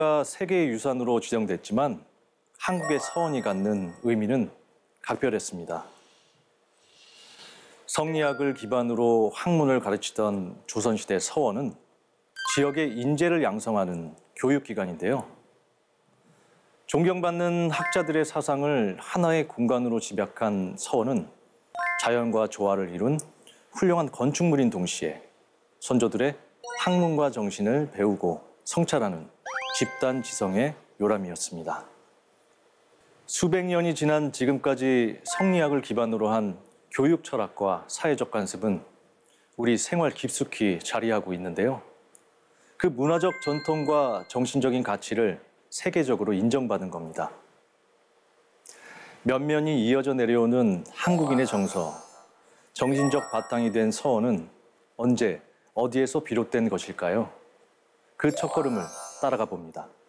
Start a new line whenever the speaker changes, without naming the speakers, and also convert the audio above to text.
세계의 유산으로 지정됐지만 한국의 서원이 갖는 의미는 각별했습니다. 성리학을 기반으로 학문을 가르치던 조선시대 서원은 지역의 인재를 양성하는 교육기관인데요. 존경받는 학자들의 사상을 하나의 공간으로 집약한 서원은 자연과 조화를 이룬 훌륭한 건축물인 동시에 선조들의 학문과 정신을 배우고 성찰하는 집단 지성의 요람이었습니다. 수백 년이 지난 지금까지 성리학을 기반으로 한 교육 철학과 사회적 관습은 우리 생활 깊숙이 자리하고 있는데요. 그 문화적 전통과 정신적인 가치를 세계적으로 인정받은 겁니다. 면면이 이어져 내려오는 한국인의 정서, 정신적 바탕이 된 서원은 언제, 어디에서 비롯된 것일까요? 그 첫걸음을 따라가 봅니다.